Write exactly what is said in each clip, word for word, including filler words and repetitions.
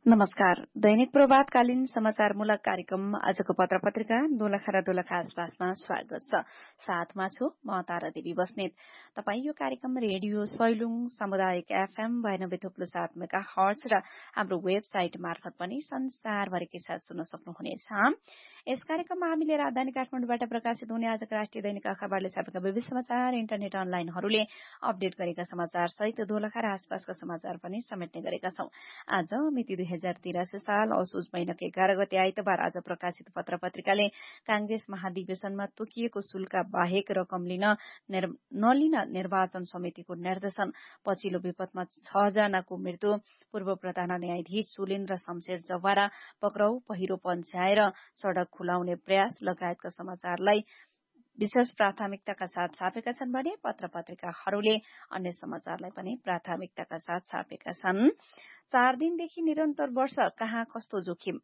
नमस्कार। दैनिक प्रभातकालीन समाचारमूलक कार्यक्रम आजको पत्र पत्रिका दोलखा र दोलखा आसपासमा स्वागत छ। साथमा छु म तारा देवी बस्नेत। तपाई यो कार्यक्रम रेडियो सैलुङ सामुदायिक एफएम बयानब्बे थुप्लो सात मेगा हर्ज र हाम्रो वेबसाइट मार्फत पनि संसारभरिकै साथ सुन्न सक्नुहुनेछ। यस कार्यक्रममा हामीले राजधानी काठमाडौँबाट प्रकाशित हुने आजका राष्ट्रिय दैनिक अखबारले छापेका विविध समाचार, इन्टरनेट अनलाइनहरूले अपडेट गरेका समाचार सहित दोलखा र आसपासका समाचार पनि समेट्ने गरेका छौं। आज मिति दुई हजार तिरासी साल असोज महिनाको एघार गते आइतबार आज प्रकाशित पत्र पत्रिकाले कांग्रेस महाधिवेशनमा तोकिएको शुल्क बाहेक रकम लिन नलिन निर्वाचन समितिको निर्देशन, पछिल्लो विपदमा छ जनाको मृत्यु, पूर्व प्रधान न्यायाधीश सुलेन्द्र शमशेर जवारा पक्राउ, पहिरो पन्छाएर सड़क खुलाउने प्रयास लगायतका समाचारलाई विशेष प्राथमिकताका साथ छापेका छन् भने पत्र पत्रिकाहरूले अन्य समाचारलाई पनि प्राथमिकताका साथ छापेका छन्। चार दिनदेखि निरन्तर वर्षा, कहाँ कस्तो जोखिम?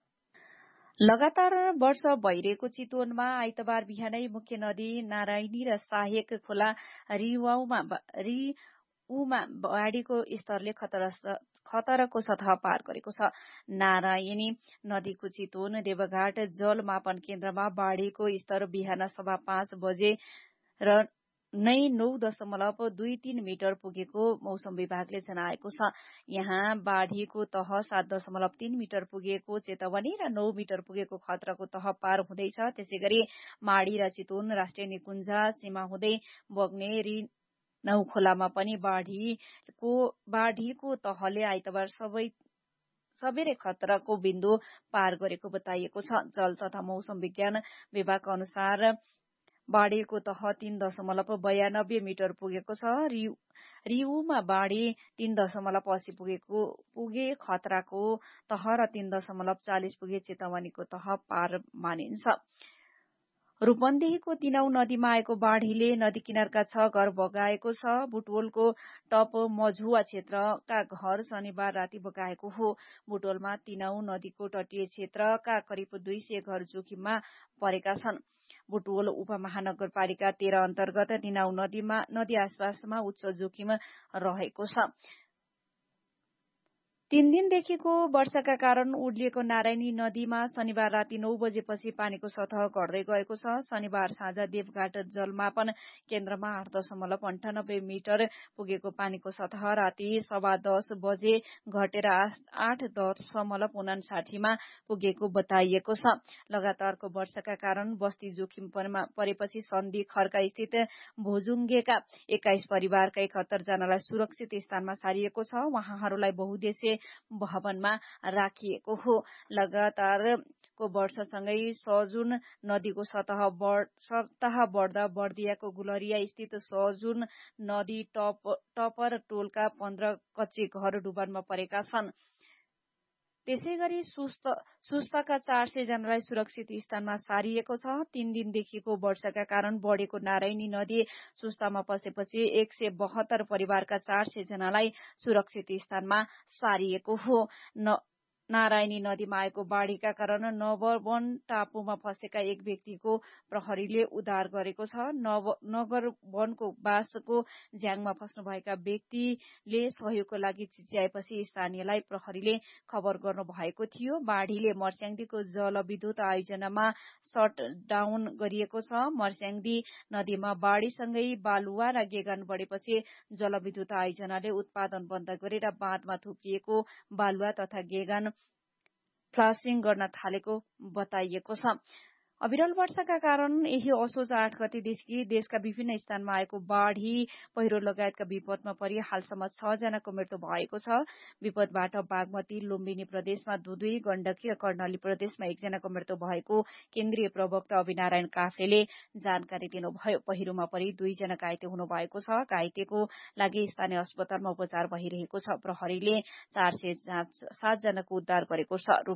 लगातार वर्षा भइरहेको चितवनमा आइतबार बिहानै मुख्य नदी नारायणी र सहायक खोला रिवाउमा रिउमा बाढ़ीको स्तरले खतरा खतराको सतह पार गरेको छ। नारायणी नदीको चितवन देवघाट जल मापन केन्द्रमा बाढ़ीको स्तर बिहान सभा पाँच बजे र नै नौ दशमलव दुई तीन मिटर पुगेको मौसम विभागले जनाएको छ। यहाँ बाढ़ीको तह सात दशमलव तीन मिटर पुगेको चेतावनी र नौ मिटर पुगेको खतराको तह पार हुँदैछ। त्यसै गरी माडी र चितवन राष्ट्रिय निकुञ्ज सीमा हुँदै बग्ने रि नौ खोलामा पनि बाढ़ीको बाढ़ीको तहले आइतबार सबै सबेरै खतराको बिन्दु पार गरेको बताइएको छ। जल तथा मौसम विज्ञान विभागका अनुसार बाढ़ीको तह तीन दशमलव बयानब्बे मिटर पुगेको छ। रिउमा बाढ़ी तीन दशमलव अस्सी पुगेको पुगे खतराको तह र तीन दशमलव चालिस पुगे चेतावनीको तह पार मानिन्छ। रूपन्देहीको तिनौ नदीमा आएको बाढ़ीले नदी किनारका छ घर बगाएको छ। बुटवलको टप मझुवा क्षेत्रका घर शनिबार राति बगाएको हो। बुटवलमा तिनौ नदीको तटीय क्षेत्रका करिब दुई सय घर जोखिममा परेका छन्। बुटवल उपमहानगरपालिका तेह्र अन्तर्गत तिनौ नदीमा नदी आसपासमा उच्च जोखिम रहेको छ। तीन दिनदेखिको वर्षाका कारण उर्लिएको नारायणी नदीमा शनिबार राति नौ बजेपछि पानीको सतह घट्दै गएको छ। शनिबार साँझ देवघाट जलमापन केन्द्रमा आठ दशमलव अन्ठानब्बे मिटर पुगेको पानीको सतह राति सवा दस बजे घटेर आठ दशमलव उनासाठीमा पुगेको बताइएको छ। लगातारको वर्षाका कारण बस्ती जोखिम परेपछि सन्धि खर्का स्थित भोजुङ्गेका एक्काइस परिवारका एकहत्तर जनालाई सुरक्षित स्थानमा सारिएको छ। उहाँहरूलाई बहुद्देश्य भवनमा राखिएको हो। लगातारको वर्षासँगै सजुन नदीको सतह सतह बढ्दा बर्दियाको गुलरिया स्थित सजुन नदी टप टपर टोलका पन्ध्र कच्चे घर डुबानमा परेका छन्। त्यसै गरी सुस्तका चार सय जनालाई सुरक्षित स्थानमा सारिएको छ। तीन दिनदेखिको वर्षाका कारण बढ़ेको नारायणी नदी सुस्तामा पसेपछि एक सय बहत्तर परिवारका चार सय जनालाई सुरक्षित स्थानमा सारिएको हो। नारायणी नदीमा आएको बाढ़ीका कारण नववन टापुमा फँसेका एक व्यक्तिको प्रहरीले उद्धार गरेको छ। नगर वनको बासको ज्याङमा फँस्नुभएका व्यक्तिले सहयोगको लागि चिच्याएपछि स्थानीयलाई प्रहरीले खबर गर्नु भएको थियो। बाढ़ीले मर्स्याङदीको जलविद्युत आयोजनामा शट डाउन गरिएको छ। मर्स्याङदी नदीमा बाढ़ीसँगै बालुवा र गेगान बढेपछि जलविद्युत आयोजनाले उत्पादन बन्द गरेर बाँधमा थुपिएको बालुवा तथा गेगान फ्लासिङ गर्न थालेको बताइएको छ। अविरल वर्षाका कारण यही असोज आठ गतेदेखि देशका विभिन्न स्थानमा आएको बाढ़ी पहिरो लगायतका विपदमा परि हालसम्म छ जनाको मृत्यु भएको छ। विपदबाट बागमती लुम्बिनी प्रदेशमा दुई, गण्डकी र कर्णाली प्रदेशमा एकजनाको मृत्यु भएको केन्द्रीय प्रवक्ता अभिनारायण काफ्लेले जानकारी दिनुभयो। पहिरोमा परि दुईजना घाइते हुनुभएको छ। घाइतेको लागि स्थानीय अस्पतालमा उपचार भइरहेको छ। प्रहरीले चार सय सात जनाको उद्धार गरेको छ।